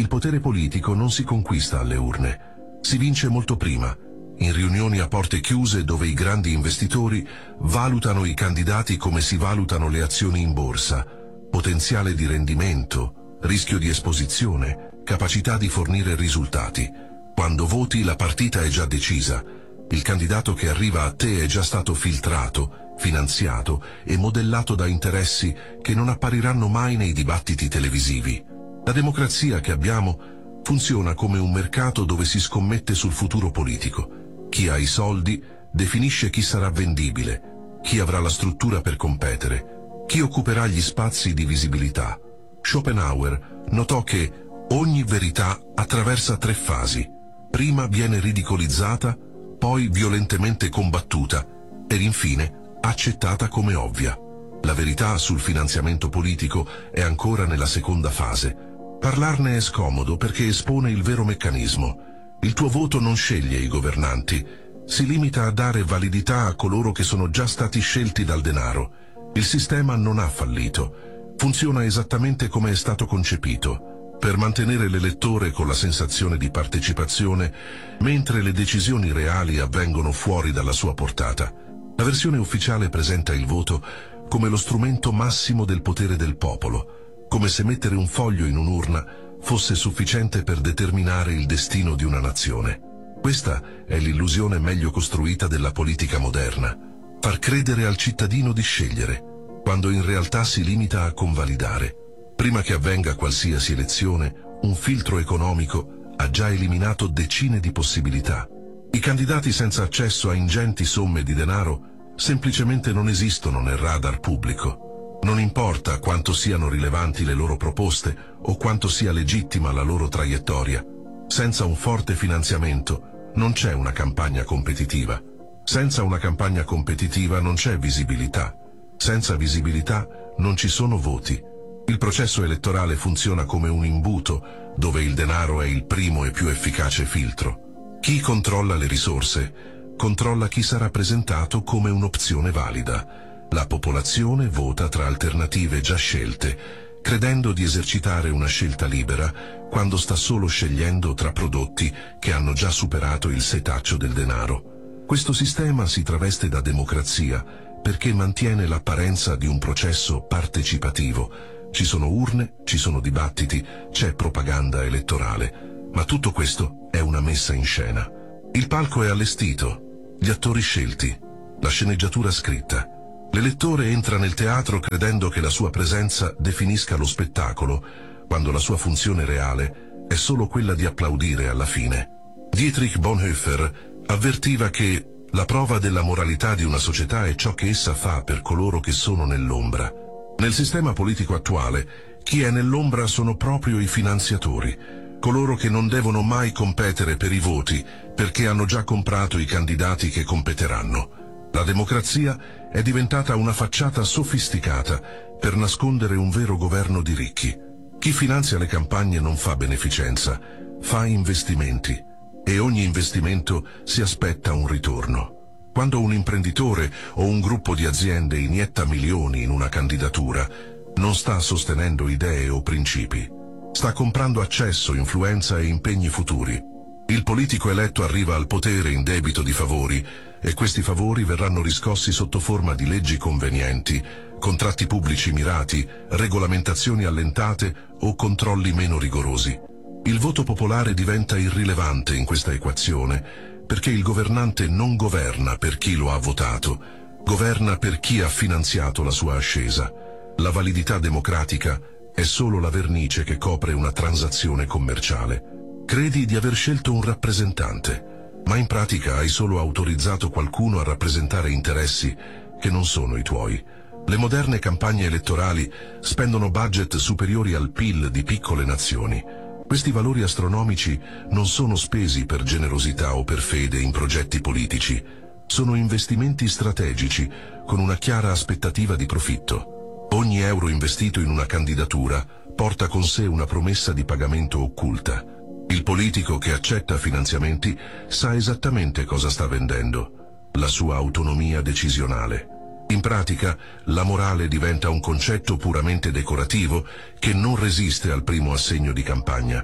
Il potere politico non si conquista alle urne, si vince molto prima, in riunioni a porte chiuse dove i grandi investitori valutano i candidati come si valutano le azioni in borsa, potenziale di rendimento, rischio di esposizione, capacità di fornire risultati. Quando voti la partita è già decisa, il candidato che arriva a te è già stato filtrato, finanziato e modellato da interessi che non appariranno mai nei dibattiti televisivi. La democrazia che abbiamo funziona come un mercato dove si scommette sul futuro politico. Chi ha i soldi definisce chi sarà vendibile, chi avrà la struttura per competere, chi occuperà gli spazi di visibilità. Schopenhauer notò che ogni verità attraversa 3 fasi. Prima viene ridicolizzata, poi violentemente combattuta ed infine accettata come ovvia. La verità sul finanziamento politico è ancora nella seconda fase. Parlarne è scomodo perché espone il vero meccanismo. Il tuo voto non sceglie i governanti, si limita a dare validità a coloro che sono già stati scelti dal denaro. Il sistema non ha fallito, funziona esattamente come è stato concepito, per mantenere l'elettore con la sensazione di partecipazione, mentre le decisioni reali avvengono fuori dalla sua portata. La versione ufficiale presenta il voto come lo strumento massimo del potere del popolo, come se mettere un foglio in un'urna fosse sufficiente per determinare il destino di una nazione. Questa è l'illusione meglio costruita della politica moderna, far credere al cittadino di scegliere, quando in realtà si limita a convalidare. Prima che avvenga qualsiasi elezione, un filtro economico ha già eliminato decine di possibilità. I candidati senza accesso a ingenti somme di denaro semplicemente non esistono nel radar pubblico. Non importa quanto siano rilevanti le loro proposte o quanto sia legittima la loro traiettoria. Senza un forte finanziamento non c'è una campagna competitiva. Senza una campagna competitiva non c'è visibilità. Senza visibilità non ci sono voti. Il processo elettorale funziona come un imbuto dove il denaro è il primo e più efficace filtro. Chi controlla le risorse controlla chi sarà presentato come un'opzione valida. La popolazione vota tra alternative già scelte, credendo di esercitare una scelta libera quando sta solo scegliendo tra prodotti che hanno già superato il setaccio del denaro. Questo sistema si traveste da democrazia perché mantiene l'apparenza di un processo partecipativo. Ci sono urne, ci sono dibattiti, c'è propaganda elettorale, ma tutto questo è una messa in scena. Il palco è allestito, gli attori scelti, la sceneggiatura scritta. L'elettore entra nel teatro credendo che la sua presenza definisca lo spettacolo, quando la sua funzione reale è solo quella di applaudire alla fine. Dietrich Bonhoeffer avvertiva che la prova della moralità di una società è ciò che essa fa per coloro che sono nell'ombra. Nel sistema politico attuale, chi è nell'ombra sono proprio i finanziatori, coloro che non devono mai competere per i voti perché hanno già comprato i candidati che competeranno. La democrazia è diventata una facciata sofisticata per nascondere un vero governo di ricchi. Chi finanzia le campagne non fa beneficenza, fa investimenti e ogni investimento si aspetta un ritorno. Quando un imprenditore o un gruppo di aziende inietta milioni in una candidatura, non sta sostenendo idee o principi, sta comprando accesso, influenza e impegni futuri. Il politico eletto arriva al potere in debito di favori e questi favori verranno riscossi sotto forma di leggi convenienti, contratti pubblici mirati, regolamentazioni allentate o controlli meno rigorosi. Il voto popolare diventa irrilevante in questa equazione perché il governante non governa per chi lo ha votato, governa per chi ha finanziato la sua ascesa. La validità democratica è solo la vernice che copre una transazione commerciale. Credi di aver scelto un rappresentante, ma in pratica hai solo autorizzato qualcuno a rappresentare interessi che non sono i tuoi. Le moderne campagne elettorali spendono budget superiori al PIL di piccole nazioni. Questi valori astronomici non sono spesi per generosità o per fede in progetti politici, sono investimenti strategici con una chiara aspettativa di profitto. Ogni euro investito in una candidatura porta con sé una promessa di pagamento occulta. Il politico che accetta finanziamenti sa esattamente cosa sta vendendo, la sua autonomia decisionale. In pratica, la morale diventa un concetto puramente decorativo che non resiste al primo assegno di campagna.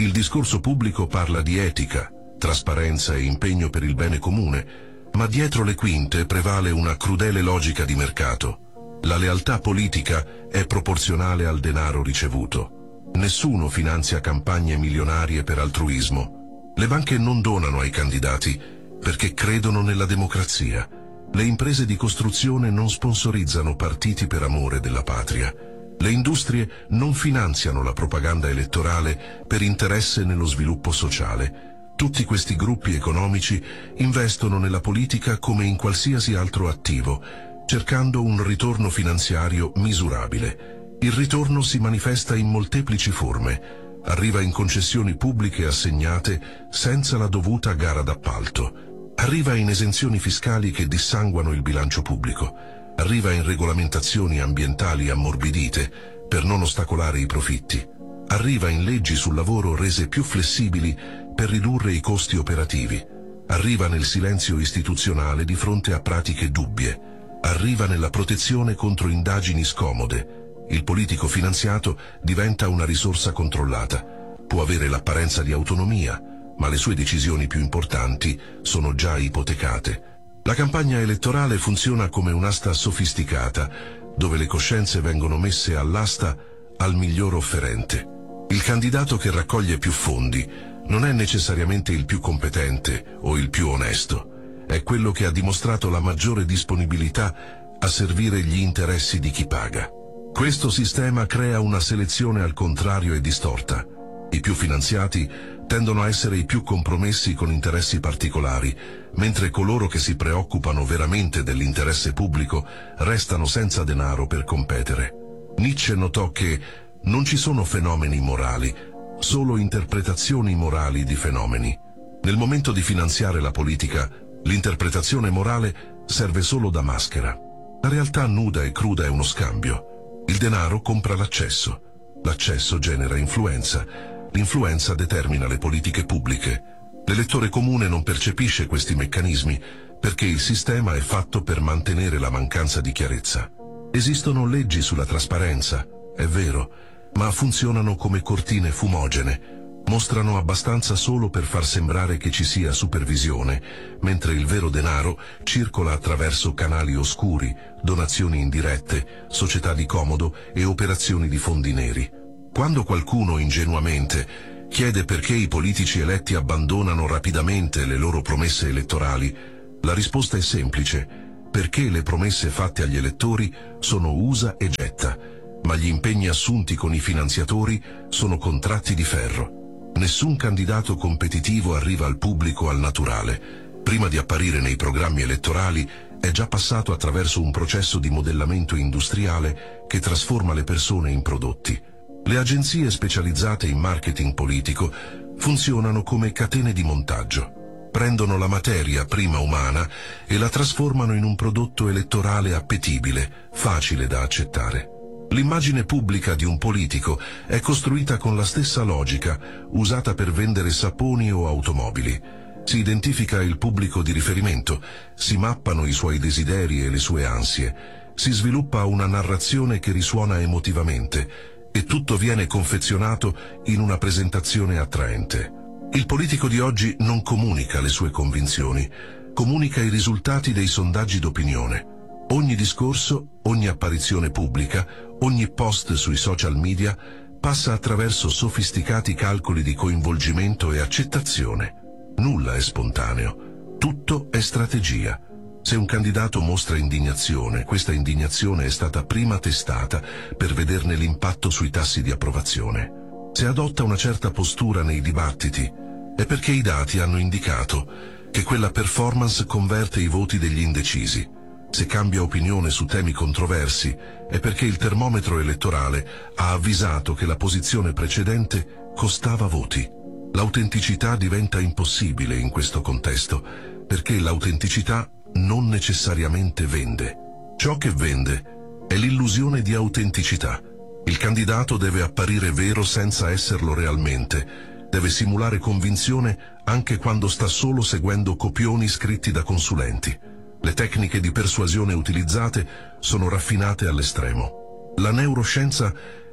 Il discorso pubblico parla di etica, trasparenza e impegno per il bene comune, ma dietro le quinte prevale una crudele logica di mercato. La lealtà politica è proporzionale al denaro ricevuto. Nessuno finanzia campagne milionarie per altruismo. Le banche non donano ai candidati perché credono nella democrazia. Le imprese di costruzione non sponsorizzano partiti per amore della patria. Le industrie non finanziano la propaganda elettorale per interesse nello sviluppo sociale. Tutti questi gruppi economici investono nella politica come in qualsiasi altro attivo, cercando un ritorno finanziario misurabile. Il ritorno si manifesta in molteplici forme. Arriva in concessioni pubbliche assegnate senza la dovuta gara d'appalto. Arriva in esenzioni fiscali che dissanguano il bilancio pubblico. Arriva in regolamentazioni ambientali ammorbidite per non ostacolare i profitti. Arriva in leggi sul lavoro rese più flessibili per ridurre i costi operativi. Arriva nel silenzio istituzionale di fronte a pratiche dubbie. Arriva nella protezione contro indagini scomode. Il politico finanziato diventa una risorsa controllata. Può avere l'apparenza di autonomia, ma le sue decisioni più importanti sono già ipotecate. La campagna elettorale funziona come un'asta sofisticata, dove le coscienze vengono messe all'asta al miglior offerente. Il candidato che raccoglie più fondi non è necessariamente il più competente o il più onesto, è quello che ha dimostrato la maggiore disponibilità a servire gli interessi di chi paga. Questo sistema crea una selezione al contrario e distorta. I più finanziati tendono a essere i più compromessi con interessi particolari, mentre coloro che si preoccupano veramente dell'interesse pubblico restano senza denaro per competere. Nietzsche notò che non ci sono fenomeni morali, solo interpretazioni morali di fenomeni. Nel momento di finanziare la politica, l'interpretazione morale serve solo da maschera. La realtà nuda e cruda è uno scambio. Il denaro compra l'accesso. L'accesso genera influenza. L'influenza determina le politiche pubbliche. L'elettore comune non percepisce questi meccanismi perché il sistema è fatto per mantenere la mancanza di chiarezza. Esistono leggi sulla trasparenza, è vero, ma funzionano come cortine fumogene. Mostrano abbastanza solo per far sembrare che ci sia supervisione, mentre il vero denaro circola attraverso canali oscuri, donazioni indirette, società di comodo e operazioni di fondi neri. Quando qualcuno ingenuamente chiede perché i politici eletti abbandonano rapidamente le loro promesse elettorali, la risposta è semplice: perché le promesse fatte agli elettori sono usa e getta, ma gli impegni assunti con i finanziatori sono contratti di ferro. Nessun candidato competitivo arriva al pubblico al naturale. Prima di apparire nei programmi elettorali è già passato attraverso un processo di modellamento industriale che trasforma le persone in prodotti. Le agenzie specializzate in marketing politico funzionano come catene di montaggio. Prendono la materia prima umana e la trasformano in un prodotto elettorale appetibile, facile da accettare. L'immagine pubblica di un politico è costruita con la stessa logica usata per vendere saponi o automobili. Si identifica il pubblico di riferimento, si mappano i suoi desideri e le sue ansie, si sviluppa una narrazione che risuona emotivamente e tutto viene confezionato in una presentazione attraente. Il politico di oggi non comunica le sue convinzioni, comunica i risultati dei sondaggi d'opinione. Ogni discorso, ogni apparizione pubblica, ogni post sui social media passa attraverso sofisticati calcoli di coinvolgimento e accettazione. Nulla è spontaneo, tutto è strategia. Se un candidato mostra indignazione, questa indignazione è stata prima testata per vederne l'impatto sui tassi di approvazione. Se adotta una certa postura nei dibattiti, è perché i dati hanno indicato che quella performance converte i voti degli indecisi. Se cambia opinione su temi controversi, è perché il termometro elettorale ha avvisato che la posizione precedente costava voti. L'autenticità diventa impossibile in questo contesto, perché l'autenticità non necessariamente vende. Ciò che vende è l'illusione di autenticità. Il candidato deve apparire vero senza esserlo realmente, deve simulare convinzione anche quando sta solo seguendo copioni scritti da consulenti. Le tecniche di persuasione utilizzate sono raffinate all'estremo. La neuroscienza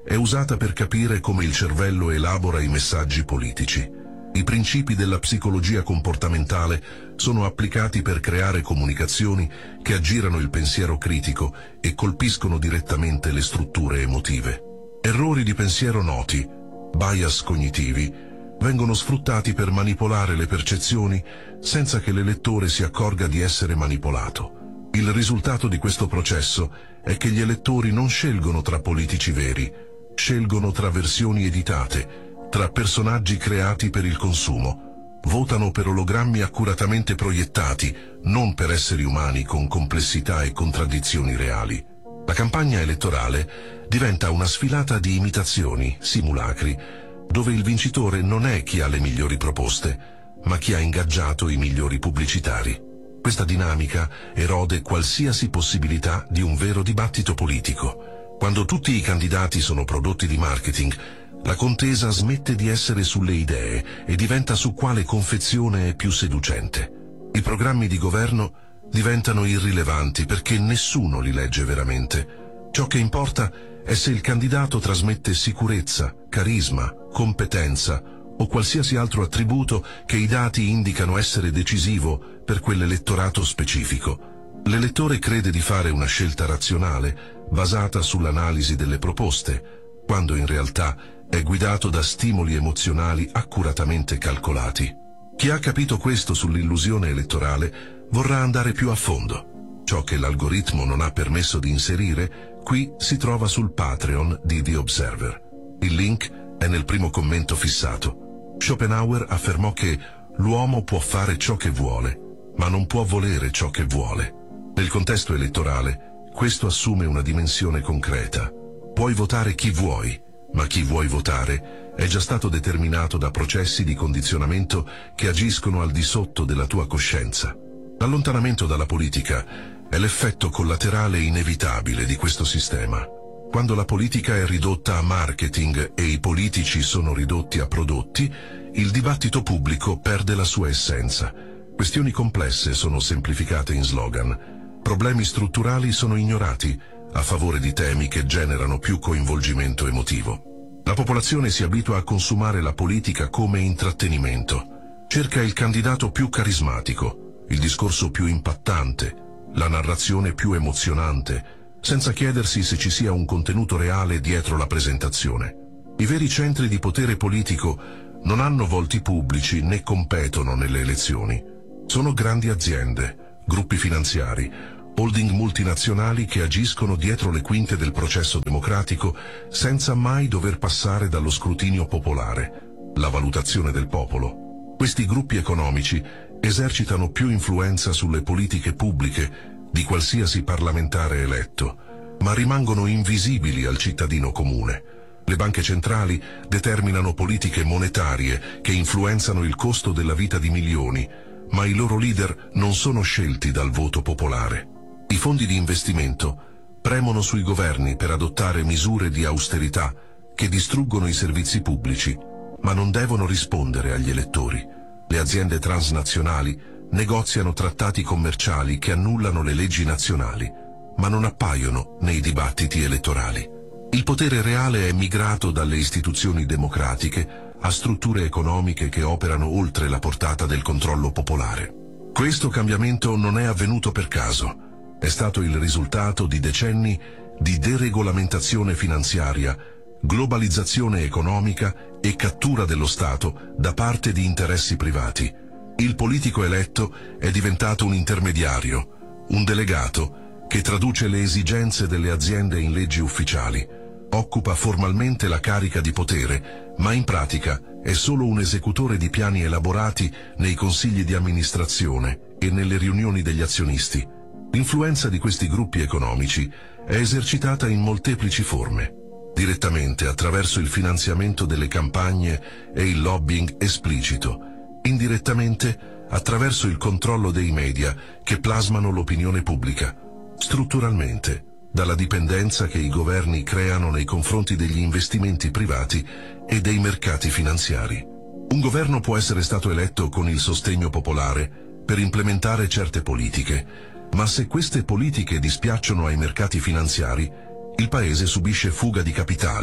è usata per capire come il cervello elabora i messaggi politici. I principi della psicologia comportamentale sono applicati per creare comunicazioni che aggirano il pensiero critico e colpiscono direttamente le strutture emotive. Errori di pensiero noti, bias cognitivi, vengono sfruttati per manipolare le percezioni senza che l'elettore si accorga di essere manipolato. Il risultato di questo processo è che gli elettori non scelgono tra politici veri, scelgono tra versioni editate, tra personaggi creati per il consumo. Votano per ologrammi accuratamente proiettati, non per esseri umani con complessità e contraddizioni reali. La campagna elettorale diventa una sfilata di imitazioni, simulacri, dove il vincitore non è chi ha le migliori proposte, ma chi ha ingaggiato i migliori pubblicitari. Questa dinamica erode qualsiasi possibilità di un vero dibattito politico. Quando tutti i candidati sono prodotti di marketing, la contesa smette di essere sulle idee e diventa su quale confezione è più seducente. I programmi di governo diventano irrilevanti perché nessuno li legge veramente. Ciò che importa è se il candidato trasmette sicurezza, carisma, competenza o qualsiasi altro attributo che i dati indicano essere decisivo per quell'elettorato specifico. L'elettore crede di fare una scelta razionale, basata sull'analisi delle proposte, quando in realtà è guidato da stimoli emozionali accuratamente calcolati. Chi ha capito questo sull'illusione elettorale vorrà andare più a fondo. Ciò che l'algoritmo non ha permesso di inserire, qui si trova sul Patreon di The Observer. Il link è nel primo commento fissato. Schopenhauer affermò che l'uomo può fare ciò che vuole, ma non può volere ciò che vuole. Nel contesto elettorale, questo assume una dimensione concreta. Puoi votare chi vuoi, ma chi vuoi votare è già stato determinato da processi di condizionamento che agiscono al di sotto della tua coscienza. L'allontanamento dalla politica è l'effetto collaterale inevitabile di questo sistema. Quando la politica è ridotta a marketing e i politici sono ridotti a prodotti, il dibattito pubblico perde la sua essenza. Questioni complesse sono semplificate in slogan. Problemi strutturali sono ignorati a favore di temi che generano più coinvolgimento emotivo. La popolazione si abitua a consumare la politica come intrattenimento. Cerca il candidato più carismatico, il discorso più impattante, la narrazione più emozionante, senza chiedersi se ci sia un contenuto reale dietro la presentazione. I veri centri di potere politico non hanno volti pubblici né competono nelle elezioni. Sono grandi aziende, gruppi finanziari, holding multinazionali che agiscono dietro le quinte del processo democratico senza mai dover passare dallo scrutinio popolare, la valutazione del popolo. Questi gruppi economici esercitano più influenza sulle politiche pubbliche di qualsiasi parlamentare eletto, ma rimangono invisibili al cittadino comune. Le banche centrali determinano politiche monetarie che influenzano il costo della vita di milioni, ma i loro leader non sono scelti dal voto popolare. I fondi di investimento premono sui governi per adottare misure di austerità che distruggono i servizi pubblici, ma non devono rispondere agli elettori. Le aziende transnazionali negoziano trattati commerciali che annullano le leggi nazionali, ma non appaiono nei dibattiti elettorali. Il potere reale è migrato dalle istituzioni democratiche a strutture economiche che operano oltre la portata del controllo popolare. Questo cambiamento non è avvenuto per caso. È stato il risultato di decenni di deregolamentazione finanziaria, globalizzazione economica e cattura dello Stato da parte di interessi privati. Il politico eletto è diventato un intermediario, un delegato che traduce le esigenze delle aziende in leggi ufficiali. Occupa formalmente la carica di potere, ma in pratica è solo un esecutore di piani elaborati nei consigli di amministrazione e nelle riunioni degli azionisti. L'influenza di questi gruppi economici è esercitata in molteplici forme, direttamente attraverso il finanziamento delle campagne e il lobbying esplicito, indirettamente attraverso il controllo dei media che plasmano l'opinione pubblica, strutturalmente dalla dipendenza che i governi creano nei confronti degli investimenti privati e dei mercati finanziari. Un governo può essere stato eletto con il sostegno popolare per implementare certe politiche, ma se queste politiche dispiacciono ai mercati finanziari, il paese subisce fuga di capitali,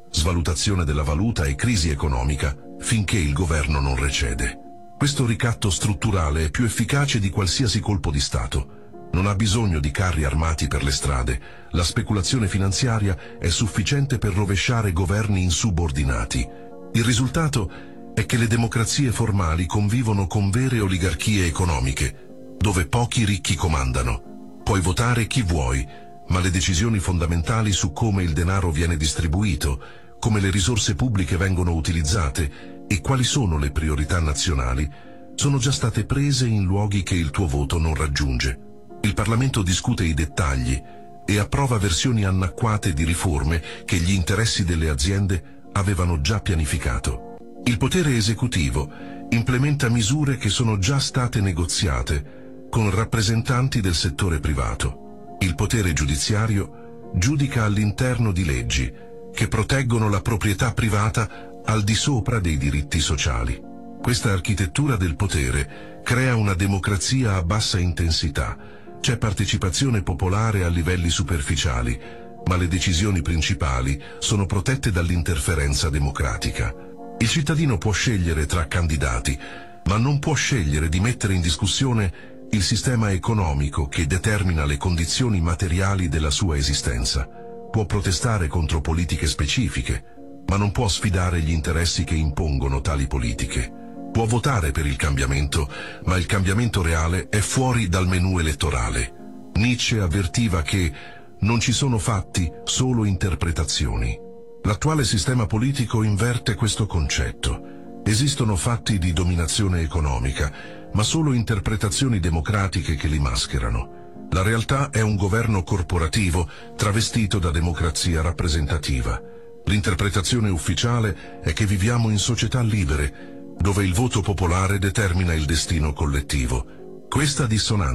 svalutazione della valuta e crisi economica finché il governo non recede. Questo ricatto strutturale è più efficace di qualsiasi colpo di Stato. Non ha bisogno di carri armati per le strade. La speculazione finanziaria è sufficiente per rovesciare governi insubordinati. Il risultato è che le democrazie formali convivono con vere oligarchie economiche, dove pochi ricchi comandano. Puoi votare chi vuoi, ma le decisioni fondamentali su come il denaro viene distribuito, come le risorse pubbliche vengono utilizzate e quali sono le priorità nazionali, sono già state prese in luoghi che il tuo voto non raggiunge. Il Parlamento discute i dettagli e approva versioni annacquate di riforme che gli interessi delle aziende avevano già pianificato. Il potere esecutivo implementa misure che sono già state negoziate con rappresentanti del settore privato. Il potere giudiziario giudica all'interno di leggi che proteggono la proprietà privata al di sopra dei diritti sociali. Questa architettura del potere crea una democrazia a bassa intensità. C'è partecipazione popolare a livelli superficiali, ma le decisioni principali sono protette dall'interferenza democratica. Il cittadino può scegliere tra candidati, ma non può scegliere di mettere in discussione il sistema economico che determina le condizioni materiali della sua esistenza. Può protestare contro politiche specifiche, ma non può sfidare gli interessi che impongono tali politiche. Può votare per il cambiamento, ma il cambiamento reale è fuori dal menù elettorale. Nietzsche avvertiva che non ci sono fatti, solo interpretazioni. L'attuale sistema politico inverte questo concetto. Esistono fatti di dominazione economica, ma solo interpretazioni democratiche che li mascherano. La realtà è un governo corporativo travestito da democrazia rappresentativa. L'interpretazione ufficiale è che viviamo in società libere, dove il voto popolare determina il destino collettivo. Questa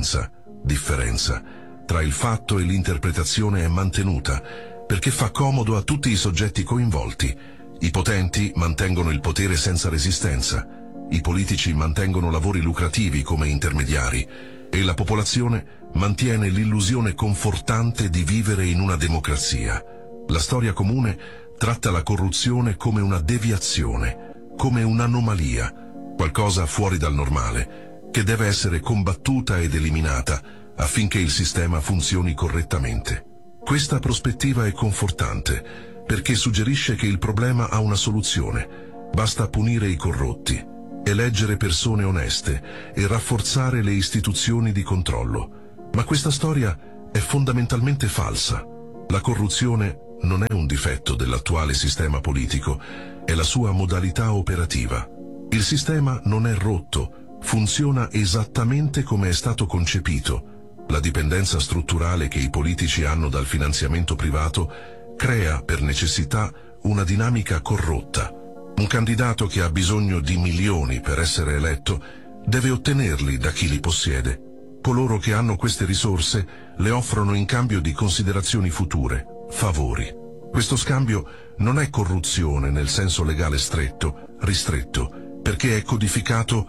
differenza tra il fatto e l'interpretazione è mantenuta perché fa comodo a tutti i soggetti coinvolti. I potenti mantengono il potere senza resistenza, i politici mantengono lavori lucrativi come intermediari e la popolazione mantiene l'illusione confortante di vivere in una democrazia. La storia comune tratta la corruzione come una deviazione, come un'anomalia, qualcosa fuori dal normale, che deve essere combattuta ed eliminata affinché il sistema funzioni correttamente. Questa prospettiva è confortante, perché suggerisce che il problema ha una soluzione. Basta punire i corrotti, eleggere persone oneste e rafforzare le istituzioni di controllo. Ma questa storia è fondamentalmente falsa. La corruzione non è un difetto dell'attuale sistema politico, è la sua modalità operativa. Il sistema non è rotto, funziona esattamente come è stato concepito. La dipendenza strutturale che i politici hanno dal finanziamento privato crea per necessità una dinamica corrotta. Un candidato che ha bisogno di milioni per essere eletto deve ottenerli da chi li possiede. Coloro che hanno queste risorse le offrono in cambio di considerazioni future, favori. Questo scambio non è corruzione nel senso legale stretto, ristretto, perché è codificato,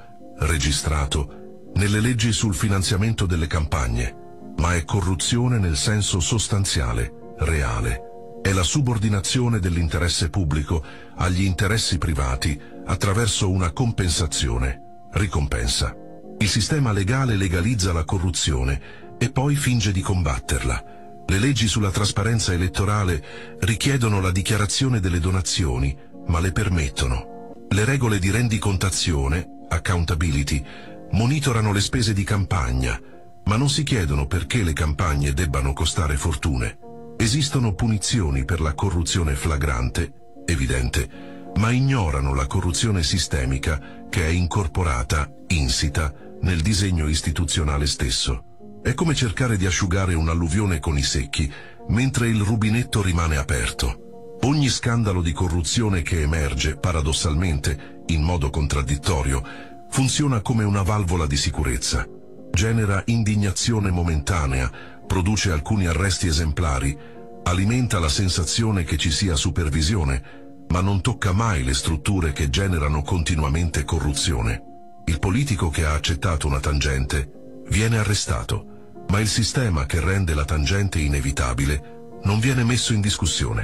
registrato, nelle leggi sul finanziamento delle campagne, ma è corruzione nel senso sostanziale, reale. È la subordinazione dell'interesse pubblico agli interessi privati attraverso una compensazione, ricompensa. Il sistema legale legalizza la corruzione e poi finge di combatterla. Le leggi sulla trasparenza elettorale richiedono la dichiarazione delle donazioni, ma le permettono. Le regole di rendicontazione, accountability, monitorano le spese di campagna, ma non si chiedono perché le campagne debbano costare fortune. Esistono punizioni per la corruzione flagrante, evidente, ma ignorano la corruzione sistemica che è incorporata, insita, nel disegno istituzionale stesso. È come cercare di asciugare un'alluvione con i secchi, mentre il rubinetto rimane aperto. Ogni scandalo di corruzione che emerge, paradossalmente, in modo contraddittorio, funziona come una valvola di sicurezza. Genera indignazione momentanea, produce alcuni arresti esemplari, alimenta la sensazione che ci sia supervisione, ma non tocca mai le strutture che generano continuamente corruzione. Il politico che ha accettato una tangente viene arrestato, ma il sistema che rende la tangente inevitabile non viene messo in discussione.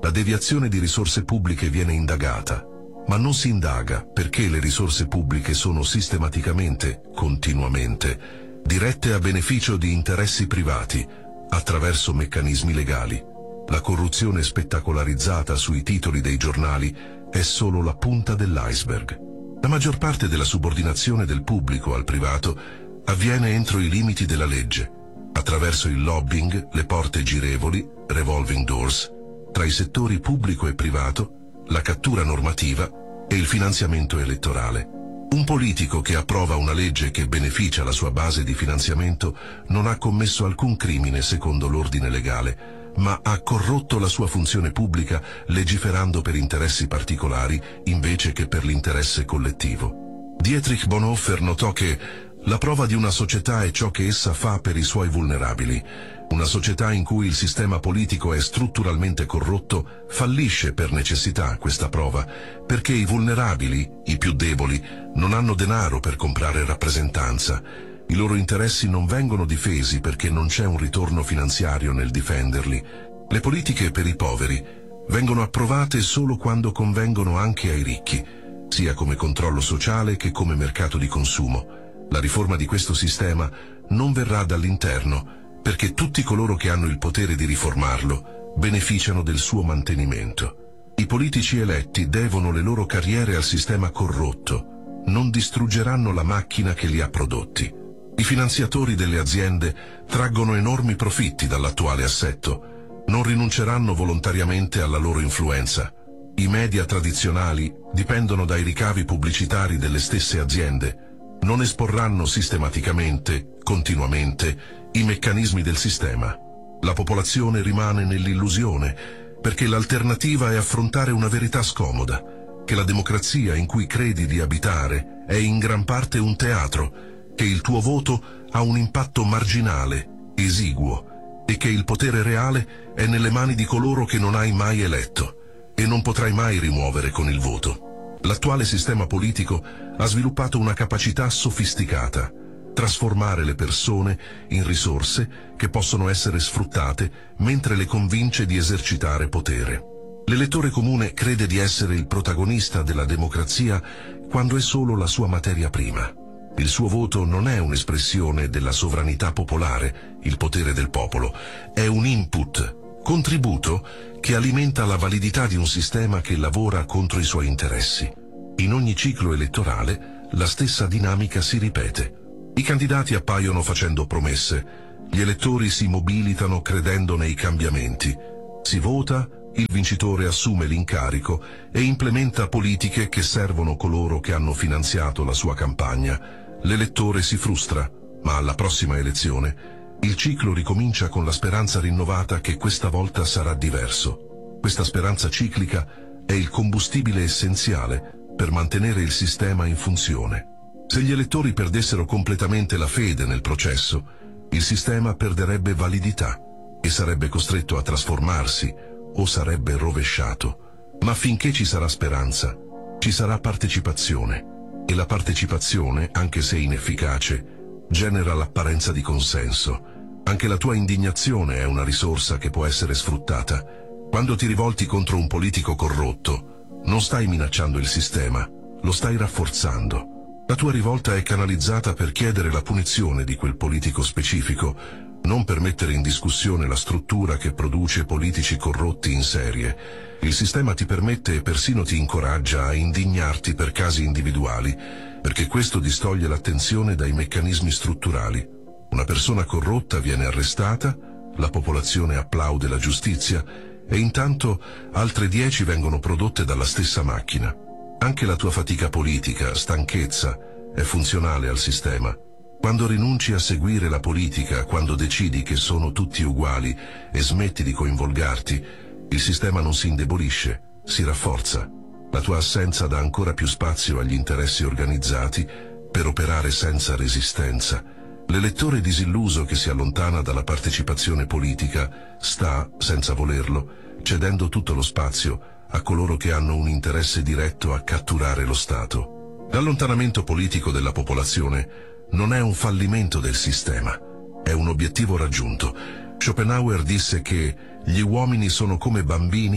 La deviazione di risorse pubbliche viene indagata, ma non si indaga perché le risorse pubbliche sono sistematicamente, continuamente, dirette a beneficio di interessi privati, attraverso meccanismi legali. La corruzione spettacolarizzata sui titoli dei giornali è solo la punta dell'iceberg. La maggior parte della subordinazione del pubblico al privato avviene entro i limiti della legge, attraverso il lobbying, le porte girevoli, revolving doors, tra i settori pubblico e privato, la cattura normativa e il finanziamento elettorale. Un politico che approva una legge che beneficia la sua base di finanziamento non ha commesso alcun crimine secondo l'ordine legale, ma ha corrotto la sua funzione pubblica legiferando per interessi particolari invece che per l'interesse collettivo. Dietrich Bonhoeffer notò che la prova di una società è ciò che essa fa per i suoi vulnerabili. Una società in cui il sistema politico è strutturalmente corrotto fallisce per necessità questa prova, perché i vulnerabili, i più deboli, non hanno denaro per comprare rappresentanza. I loro interessi non vengono difesi perché non c'è un ritorno finanziario nel difenderli. Le politiche per i poveri vengono approvate solo quando convengono anche ai ricchi, sia come controllo sociale che come mercato di consumo. La riforma di questo sistema non verrà dall'interno, perché tutti coloro che hanno il potere di riformarlo beneficiano del suo mantenimento. I politici eletti devono le loro carriere al sistema corrotto, non distruggeranno la macchina che li ha prodotti. I finanziatori delle aziende traggono enormi profitti dall'attuale assetto, non rinunceranno volontariamente alla loro influenza. I media tradizionali dipendono dai ricavi pubblicitari delle stesse aziende, non esporranno sistematicamente, continuamente, i meccanismi del sistema. La popolazione rimane nell'illusione, perché l'alternativa è affrontare una verità scomoda, che la democrazia in cui credi di abitare è in gran parte un teatro, che il tuo voto ha un impatto marginale, esiguo, e che il potere reale è nelle mani di coloro che non hai mai eletto, e non potrai mai rimuovere con il voto. L'attuale sistema politico ha sviluppato una capacità sofisticata, trasformare le persone in risorse che possono essere sfruttate mentre le convince di esercitare potere. L'elettore comune crede di essere il protagonista della democrazia quando è solo la sua materia prima. Il suo voto non è un'espressione della sovranità popolare, il potere del popolo, è un input, contributo che alimenta la validità di un sistema che lavora contro i suoi interessi. In ogni ciclo elettorale la stessa dinamica si ripete. I candidati appaiono facendo promesse, gli elettori si mobilitano credendo nei cambiamenti. Si vota, il vincitore assume l'incarico e implementa politiche che servono coloro che hanno finanziato la sua campagna. L'elettore si frustra, ma alla prossima elezione il ciclo ricomincia con la speranza rinnovata che questa volta sarà diverso. Questa speranza ciclica è il combustibile essenziale per mantenere il sistema in funzione. Se gli elettori perdessero completamente la fede nel processo, il sistema perderebbe validità e sarebbe costretto a trasformarsi o sarebbe rovesciato. Ma finché ci sarà speranza, ci sarà partecipazione, e la partecipazione, anche se inefficace, genera l'apparenza di consenso. Anche la tua indignazione è una risorsa che può essere sfruttata. Quando ti rivolti contro un politico corrotto, non stai minacciando il sistema, lo stai rafforzando. La tua rivolta è canalizzata per chiedere la punizione di quel politico specifico, non per mettere in discussione la struttura che produce politici corrotti in serie. Il sistema ti permette e persino ti incoraggia a indignarti per casi individuali, perché questo distoglie l'attenzione dai meccanismi strutturali. Una persona corrotta viene arrestata, la popolazione applaude la giustizia e intanto altre 10 vengono prodotte dalla stessa macchina. Anche la tua fatica politica, stanchezza, è funzionale al sistema. Quando rinunci a seguire la politica, quando decidi che sono tutti uguali e smetti di coinvolgarti, il sistema non si indebolisce, si rafforza. La tua assenza dà ancora più spazio agli interessi organizzati per operare senza resistenza. L'elettore disilluso che si allontana dalla partecipazione politica sta, senza volerlo, cedendo tutto lo spazio a coloro che hanno un interesse diretto a catturare lo Stato. L'allontanamento politico della popolazione non è un fallimento del sistema, è un obiettivo raggiunto. Schopenhauer disse che gli uomini sono come bambini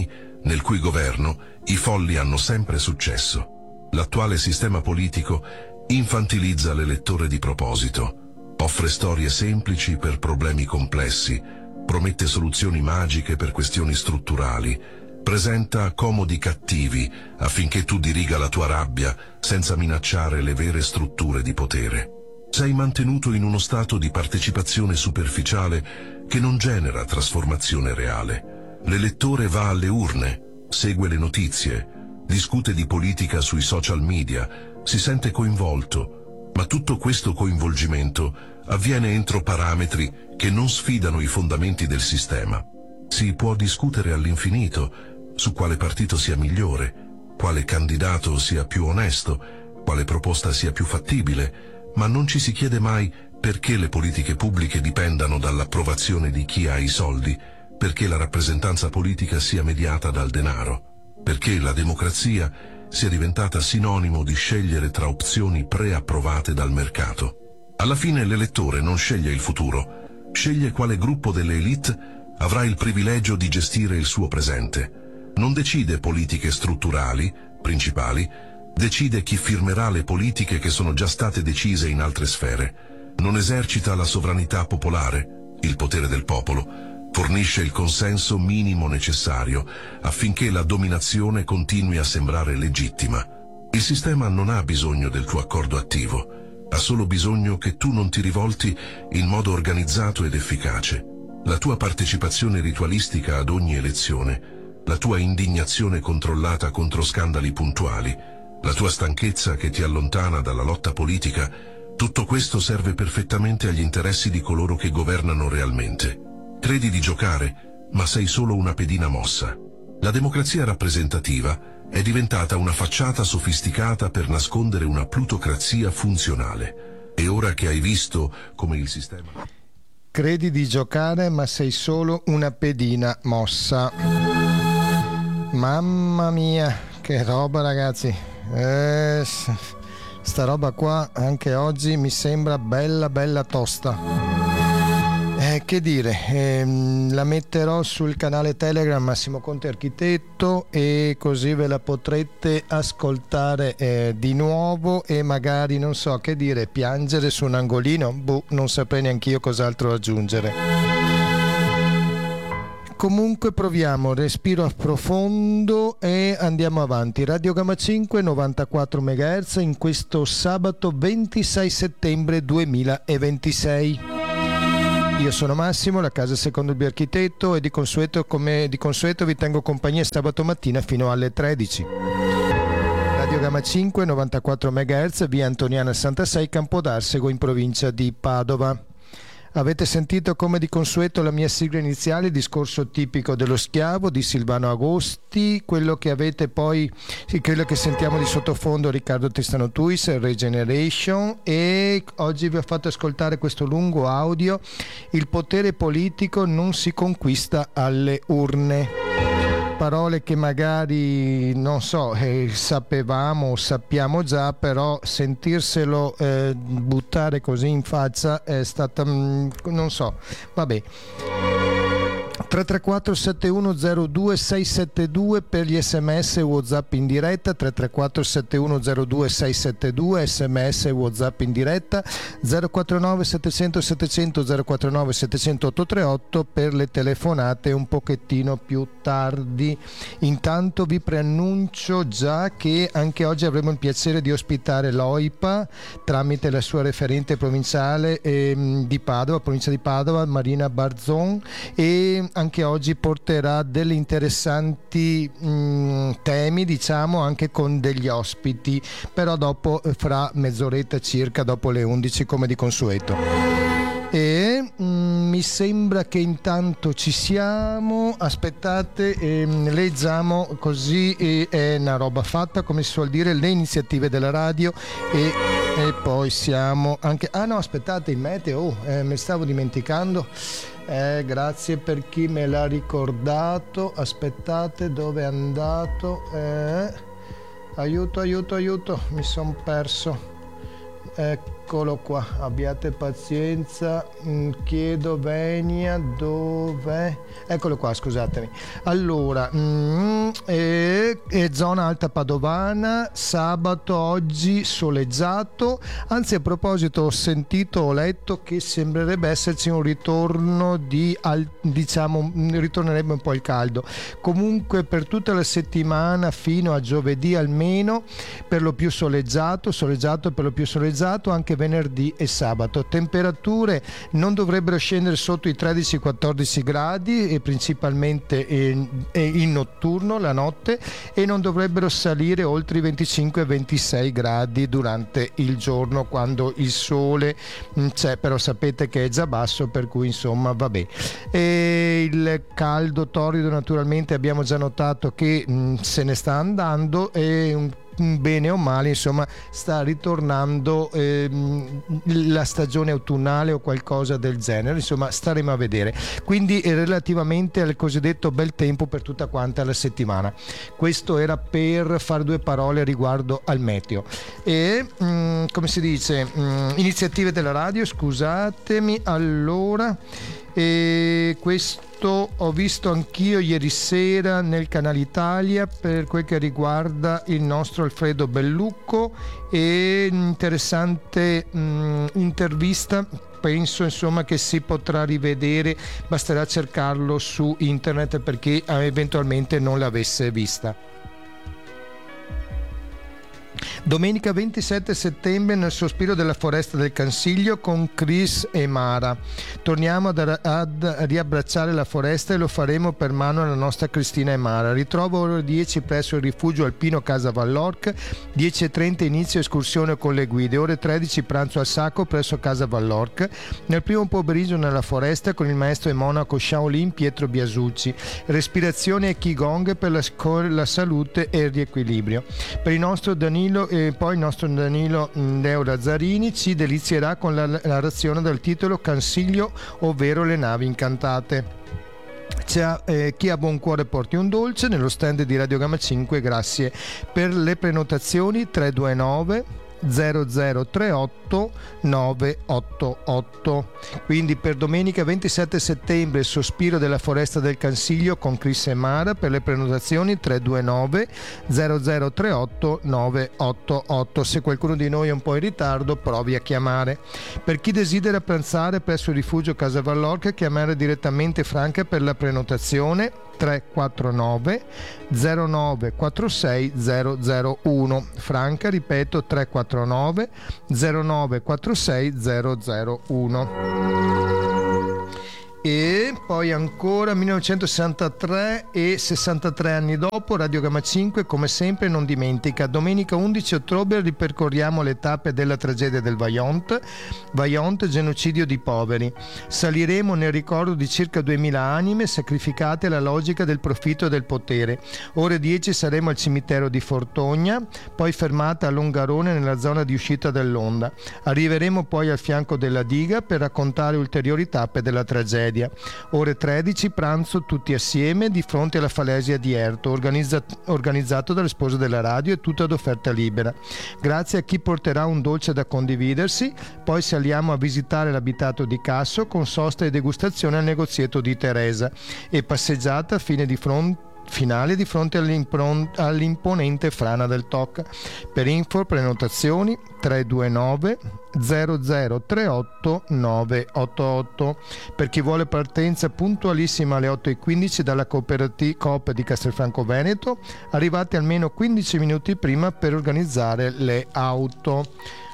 nel cui governo i folli hanno sempre successo. L'attuale sistema politico infantilizza l'elettore di proposito, offre storie semplici per problemi complessi, promette soluzioni magiche per questioni strutturali, presenta comodi cattivi affinché tu diriga la tua rabbia senza minacciare le vere strutture di potere. Sei mantenuto in uno stato di partecipazione superficiale che non genera trasformazione reale. L'elettore va alle urne, segue le notizie, discute di politica sui social media, si sente coinvolto, ma tutto questo coinvolgimento avviene entro parametri che non sfidano i fondamenti del sistema. Si può discutere all'infinito su quale partito sia migliore, quale candidato sia più onesto, quale proposta sia più fattibile, ma non ci si chiede mai perché le politiche pubbliche dipendano dall'approvazione di chi ha i soldi, perché la rappresentanza politica sia mediata dal denaro, perché la democrazia sia diventata sinonimo di scegliere tra opzioni preapprovate dal mercato. Alla fine l'elettore non sceglie il futuro, sceglie quale gruppo delle élite avrà il privilegio di gestire il suo presente. Non decide politiche strutturali, principali, decide chi firmerà le politiche che sono già state decise in altre sfere. Non esercita la sovranità popolare, il potere del popolo, fornisce il consenso minimo necessario affinché la dominazione continui a sembrare legittima. Il sistema non ha bisogno del tuo accordo attivo, ha solo bisogno che tu non ti rivolti in modo organizzato ed efficace. La tua partecipazione ritualistica ad ogni elezione, la tua indignazione controllata contro scandali puntuali, la tua stanchezza che ti allontana dalla lotta politica, tutto questo serve perfettamente agli interessi di coloro che governano realmente. Credi di giocare, ma sei solo una pedina mossa. La democrazia rappresentativa è diventata una facciata sofisticata per nascondere una plutocrazia funzionale. E ora che hai visto come il sistema... Credi di giocare, ma sei solo una pedina mossa. Mamma mia, che roba, ragazzi. Sta roba qua anche oggi mi sembra bella tosta. Che dire, la metterò sul canale Telegram Massimo Conte Architetto e così ve la potrete ascoltare di nuovo e magari, non so che dire, piangere su un angolino, non saprei neanche io cos'altro aggiungere. Comunque proviamo, respiro profondo e andiamo avanti. Radio Gamma 5 94 MHz in questo sabato 26 settembre 2026. Io sono Massimo, la casa secondo il mio architetto e di consueto vi tengo compagnia sabato mattina fino alle 13. Radio Gamma 5 94 MHz, via Antoniana 66, Campodarsego in provincia di Padova. Avete sentito come di consueto la mia sigla iniziale, il discorso tipico dello schiavo di Silvano Agosti, quello che sentiamo di sottofondo Riccardo Tristano Tuis, Regeneration, e oggi vi ho fatto ascoltare questo lungo audio, il potere politico non si conquista alle urne. Parole che magari, non so, sapevamo o sappiamo già, però sentirselo buttare così in faccia è stata, non so, vabbè. 334 7102 672 per gli sms e WhatsApp in diretta, 334 7102 672 sms e WhatsApp in diretta, 049 700 700 049 700 838 per le telefonate un pochettino più tardi. Intanto vi preannuncio già che anche oggi avremo il piacere di ospitare l'OIPA tramite la sua referente provinciale di Padova, provincia di Padova, Marina Barzon, e anche oggi porterà degli interessanti temi, diciamo, anche con degli ospiti, però dopo, fra mezz'oretta circa, dopo le 11 come di consueto. E mi sembra che intanto ci siamo, aspettate, leggiamo così, è una roba fatta, come si suol dire, le iniziative della radio e poi siamo anche, aspettate, il meteo, mi stavo dimenticando. Grazie per chi me l'ha ricordato. Aspettate, dove è andato? Aiuto, mi son perso. Eccolo qua, abbiate pazienza, chiedo venia, dov'è? Eccolo qua, scusatemi. Allora, zona Alta Padovana, sabato oggi soleggiato, anzi a proposito ho letto che sembrerebbe esserci un ritorno ritornerebbe un po' il caldo. Comunque per tutta la settimana fino a giovedì almeno, per lo più soleggiato per lo più soleggiato anche venerdì e sabato. Temperature non dovrebbero scendere sotto i 13-14 gradi e principalmente in notturno, la notte, e non dovrebbero salire oltre i 25-26 gradi durante il giorno quando il sole c'è, però sapete che è già basso, per cui insomma vabbè. E il caldo torrido naturalmente abbiamo già notato che se ne sta andando, e bene o male insomma sta ritornando la stagione autunnale o qualcosa del genere, insomma staremo a vedere. Quindi relativamente al cosiddetto bel tempo per tutta quanta la settimana. Questo era per fare due parole riguardo al meteo e come si dice, iniziative della radio, scusatemi. Allora, questo ho visto anch'io ieri sera nel Canale Italia per quel che riguarda il nostro Alfredo Bellucco, e interessante intervista. Penso insomma che si potrà rivedere, basterà cercarlo su internet per chi eventualmente non l'avesse vista. Domenica 27 settembre nel sospiro della foresta del Cansiglio con Chris e Mara. Torniamo ad riabbracciare la foresta e lo faremo per mano alla nostra Cristina e Mara. Ritrovo ore 10 presso il rifugio alpino Casa Vallorc, 10:30 inizio escursione con le guide, ore 13 pranzo al sacco presso Casa Vallorc. Nel primo pomeriggio nella foresta con il maestro e monaco Shaolin Pietro Biasucci. Respirazione e Qigong per la salute e il riequilibrio. Per il nostro Danilo e poi il nostro Danilo Leo Razzarini ci delizierà con la narrazione del titolo Cansiglio, ovvero le navi incantate. Chi ha buon cuore porti un dolce nello stand di Radio Gamma 5. Grazie. Per le prenotazioni 329 0038 988. Quindi per domenica 27 settembre Sospiro della foresta del Cansiglio con Chris e Mara. Per le prenotazioni 329 0038 988. Se qualcuno di noi è un po' in ritardo provi a chiamare. Per chi desidera pranzare presso il rifugio Casa Vallorca, chiamare direttamente Franca per la prenotazione 349 0946 001. Franca, ripeto, 349 0946 001. E poi ancora 1963 e 63 anni dopo Radio Gamma 5 come sempre non dimentica. Domenica 11 ottobre ripercorriamo le tappe della tragedia del Vajont, genocidio di poveri. Saliremo nel ricordo di circa 2000 anime sacrificate alla logica del profitto e del potere. Ore 10 saremo al cimitero di Fortogna, poi fermata a Longarone nella zona di uscita dell'Onda. Arriveremo poi al fianco della diga per raccontare ulteriori tappe della tragedia. Ore 13 pranzo tutti assieme di fronte alla Falesia di Erto, organizzato dalle spose della radio e tutto ad offerta libera. Grazie a chi porterà un dolce da condividersi. Poi saliamo a visitare l'abitato di Casso con sosta e degustazione al negozietto di Teresa e passeggiata finale di fronte all'imponente frana del Toc. Per info prenotazioni 329 0038 988. Per chi vuole partenza puntualissima alle 8:15 dalla Coop di Castelfranco Veneto, arrivate almeno 15 minuti prima per organizzare le auto.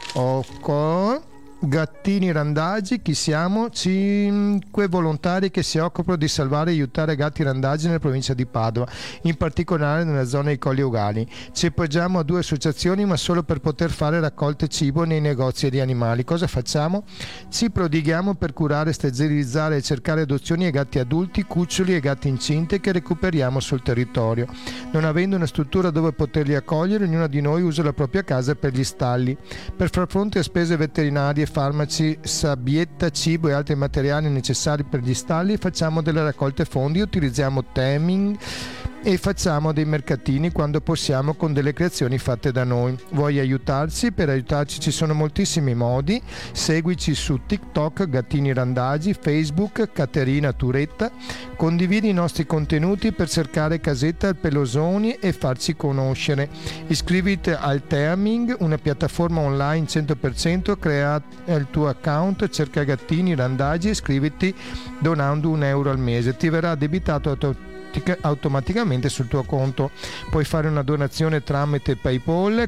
Gattini randagi, chi siamo? 5 volontari che si occupano di salvare e aiutare gatti randagi nella provincia di Padova, in particolare nella zona dei Colli Eugali. Ci appoggiamo a 2 associazioni ma solo per poter fare raccolte cibo nei negozi di animali. Cosa facciamo? Ci prodighiamo per curare, sterilizzare e cercare adozioni ai gatti adulti, cuccioli e gatti incinte che recuperiamo sul territorio. Non avendo una struttura dove poterli accogliere, ognuna di noi usa la propria casa per gli stalli. Per far fronte a spese veterinarie, farmaci, sabbietta, cibo e altri materiali necessari per gli stalli, facciamo delle raccolte fondi, utilizziamo e facciamo dei mercatini quando possiamo con delle creazioni fatte da noi. Vuoi aiutarci? Per aiutarci ci sono moltissimi modi. Seguici su TikTok Gattini Randagi, Facebook Caterina Turetta. Condividi i nostri contenuti per cercare Casetta al Pelosoni e farci conoscere. Iscriviti al Teaming, una piattaforma online 100%, crea il tuo account, cerca Gattini Randagi e iscriviti donando €1 al mese. Ti verrà addebitato automaticamente sul tuo conto. Puoi fare una donazione tramite PayPal,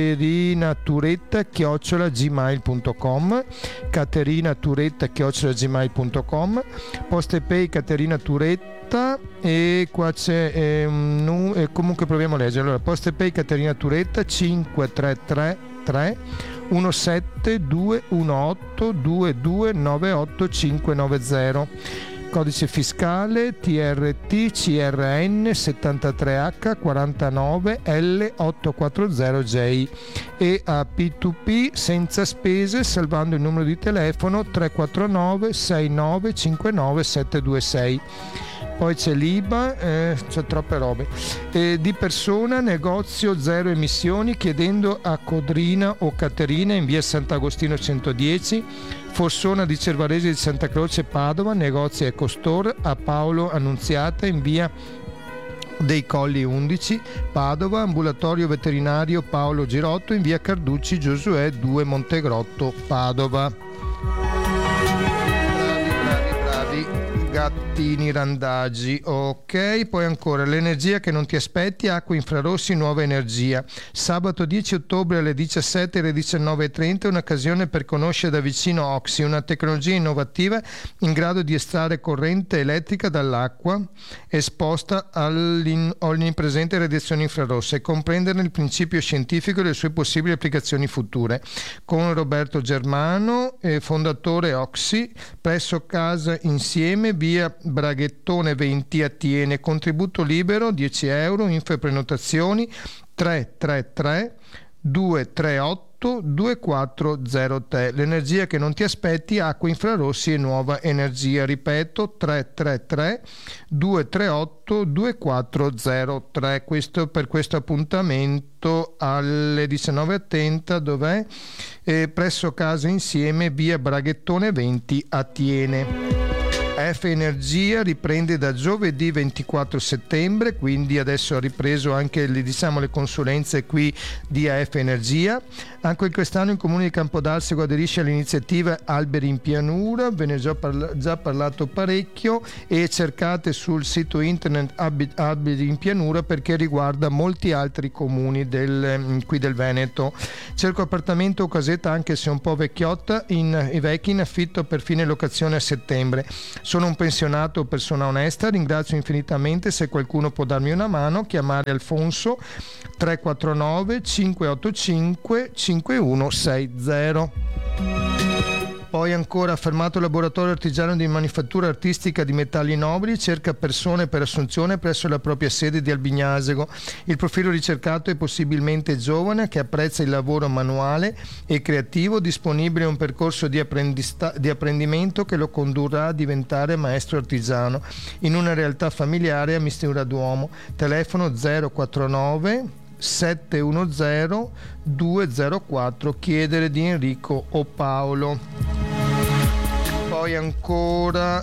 caterinaturetta@gmail.com, caterinaturetta@gmail.com, PostePay Caterina Turetta, e qua c'è comunque proviamo a leggere. Allora, PostePay Caterina Turetta 5333 17218 2298 590. Codice fiscale TRT CRN 73H 49 L840J e a P2P senza spese, salvando il numero di telefono 349 6959 726. Poi c'è l'IBA, c'è troppe robe. Di persona, negozio zero emissioni, chiedendo a Codrina o Caterina in via Sant'Agostino 110, Fossona di Cervarese di Santa Croce Padova, negozio EcoStore, a Paolo Annunziata in via dei Colli 11 Padova, ambulatorio veterinario Paolo Girotto in via Carducci Giosuè 2 Montegrotto Padova. Gattini Randagi, ok. Poi ancora l'energia che non ti aspetti, acqua infrarossi nuova energia, sabato 10 ottobre alle 17 e alle 19:30, un'occasione per conoscere da vicino Oxy, una tecnologia innovativa in grado di estrarre corrente elettrica dall'acqua esposta all'onnipresente radiazione infrarossa e comprenderne il principio scientifico e le sue possibili applicazioni future. Con Roberto Germano, fondatore Oxy, presso Casa Insieme, via Braghettone 20 a Tiene, contributo libero €10, info e prenotazioni 333 238 2403. L'energia che non ti aspetti, acqua infrarossi e nuova energia, ripeto 333 238 2403. Questo per questo appuntamento alle 19 attenta, dov'è? Presso Casa Insieme, via Braghettone 20 a Tiene. F Energia riprende da giovedì 24 settembre, quindi adesso ha ripreso anche le consulenze qui di AF Energia. Anche quest'anno il Comune di Campodarsego aderisce all'iniziativa Alberi in Pianura, ve ne ho già parlato parecchio, e cercate sul sito internet Alberi in Pianura perché riguarda molti altri comuni qui del Veneto. Cerco appartamento o casetta, anche se un po' vecchiotta, vecchi in affitto per fine locazione a settembre. Sono un pensionato o persona onesta, ringrazio infinitamente. Se qualcuno può darmi una mano, chiamare Alfonso 349 585 5160. Poi ancora, affermato laboratorio artigiano di manifattura artistica di metalli nobili, cerca persone per assunzione presso la propria sede di Albignasego. Il profilo ricercato è possibilmente giovane, che apprezza il lavoro manuale e creativo, disponibile a un percorso di apprendimento che lo condurrà a diventare maestro artigiano in una realtà familiare a Mistura d'Uomo. Telefono 049 710 204, chiedere di Enrico o Paolo. Poi ancora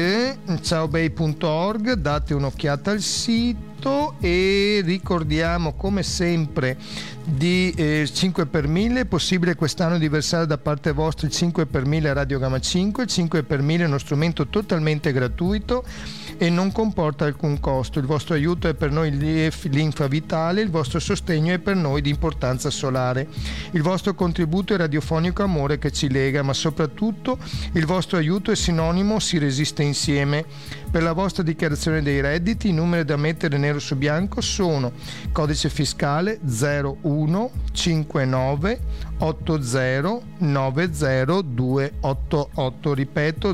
ciaobay.org, date un'occhiata al sito e ricordiamo come sempre di 5 per 1000, è possibile quest'anno di versare da parte vostra il 5 per 1000 a Radio Gamma 5. Il 5 per 1000 è uno strumento totalmente gratuito e non comporta alcun costo. Il vostro aiuto è per noi linfa vitale, il vostro sostegno è per noi di importanza solare. Il vostro contributo è radiofonico amore che ci lega, ma soprattutto il vostro aiuto è sinonimo si resiste insieme. Per la vostra dichiarazione dei redditi i numeri da mettere nero su bianco sono codice fiscale 0159 80 90 288, ripeto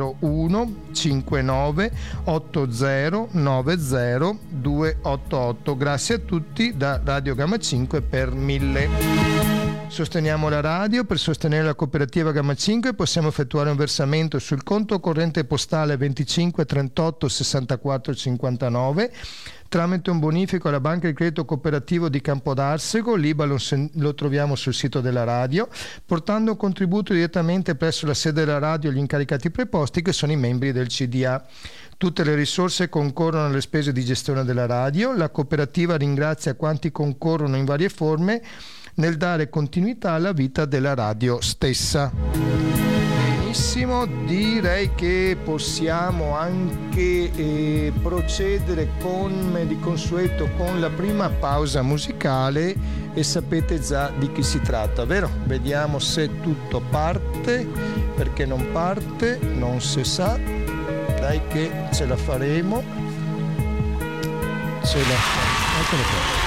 0159 80 90 288. Grazie a tutti da Radio Gamma 5 per 1000. Sosteniamo la radio. Per sostenere la cooperativa Gamma 5 possiamo effettuare un versamento sul conto corrente postale 25 38 64 59 tramite un bonifico alla Banca di Credito Cooperativo di Campodarsego. L'IBAN lo troviamo sul sito della radio, portando un contributo direttamente presso la sede della radio agli incaricati preposti, che sono i membri del CDA. Tutte le risorse concorrono alle spese di gestione della radio. La cooperativa ringrazia quanti concorrono in varie forme nel dare continuità alla vita della radio stessa. Benissimo, direi che possiamo anche procedere come di consueto con la prima pausa musicale, e sapete già di chi si tratta, vero? Vediamo se tutto parte, perché non parte, non si sa. Dai che ce la faremo. Eccolo qua.